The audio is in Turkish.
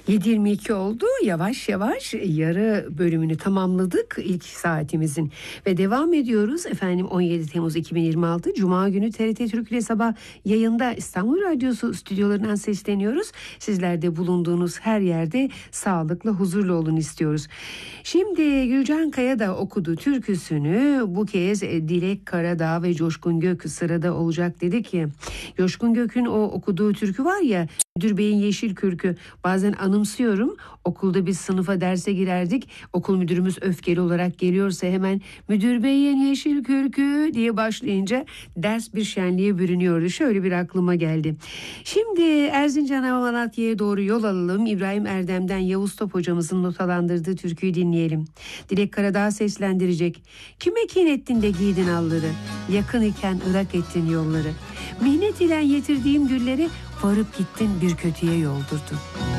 7.22 oldu. Yavaş yavaş yarı bölümünü tamamladık ilk saatimizin ve devam ediyoruz. Efendim 17 Temmuz 2026 Cuma günü TRT Türk ile sabah yayında İstanbul Radyosu stüdyolarından sesleniyoruz. Sizler de bulunduğunuz her yerde sağlıklı, huzurlu olun istiyoruz. Şimdi Gülcan Kaya da okudu türküsünü. Bu kez Dilek Karadağ ve Coşkun Gök sırada olacak dedi ki. Coşkun Gök'ün o okuduğu türkü var ya, Müdür Bey'in Yeşil Kürkü. Bazen anımsıyorum. Okulda biz sınıfa derse girerdik. Okul müdürümüz öfkeli olarak geliyorsa hemen Müdür Bey'in Yeşil Kürkü diye başlayınca ders bir şenliğe bürünüyordu. Şöyle bir aklıma geldi. Şimdi Erzincan'a, Malatya'ya doğru yol alalım. İbrahim Erdem'den Yavuz Top hocamızın notalandırdığı türküyü dinleyelim. Dilek Karadağ seslendirecek. Kime kin ettin de giydin alları? Yakın iken ırak ettin yolları. Minnet ile getirdiğim gülleri varıp gittin bir kötüye yoldurdun.